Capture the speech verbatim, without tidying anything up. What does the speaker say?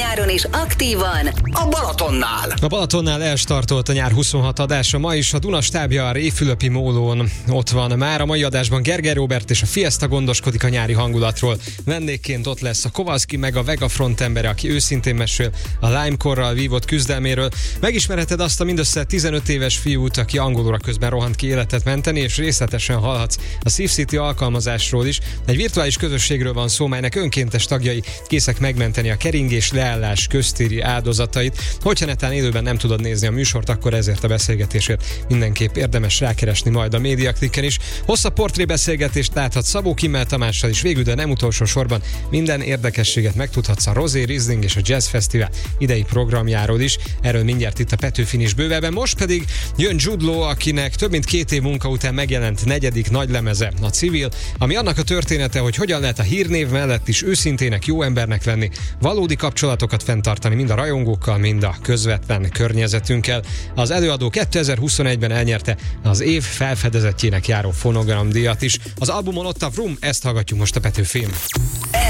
nyáron is aktívan a Balatonnál. A Balatonnál elstartolt a nyár huszonhat adása. Ma is a Duna stábja a Réfülöpi mólón ott van már. A mai adásban Gergely Róbert és a Fiesta gondoskodik a nyári hangulatról. Vendégként ott lesz a Kowalski meg a Vega frontembere, aki őszintén mesél a Lime-korral vívott küzdelméről. Megismerheted azt a mindössze tizenöt éves fiút, aki angolóra közben rohant ki életet menteni, és részletesen hallhatsz a SafeCity alkalmazásról is. Egy virtuális közösségről van szó, melynek önkéntes tagjai készek megmenteni a keringés leállás köztéri áldozatait. Hogyha netán élőben nem tudod nézni a műsort, akkor ezért a beszélgetésért mindenképp érdemes rákeresni majd a Médiaklikken is. Hosszabb portrébeszélgetést láthatsz Szabó Kimmel Tamással is, végül, de nem utolsó sorban minden érdekességet megtudhatsz a Rosé, Riesling és a Jazz Fesztivál idei programjáról is. Erről mindjárt itt a Petőfin is bővebben. Most pedig jön Jude Law, akinek több mint két év munka után megjelent negyedik nagylemeze, a Civil, ami annak a története, hogy hogyan lehet a hírnév mellett is őszintének, jó embernek lenni, valódi kapcsolatokat fenntartani mind a rajongókkal, mind a közvetlen környezetünkkel. Az előadó kétezer-huszonegyben elnyerte az év felfedezettjének járó fonogramdíjat is. Az albumon ott a Vroom, ezt hallgatjuk most a Petőfin.